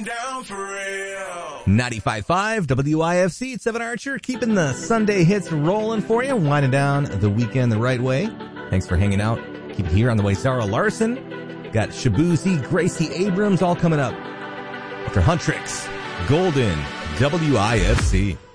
down for real. 95.5 WIFC. It's Evan Archer keeping the Sunday hits rolling for you, winding down the weekend the right way. Thanks for hanging out. Keep it here on the way. Zara Larson, got Shabuzi, Gracie Abrams, all coming up after Huntrix, Golden, WIFC.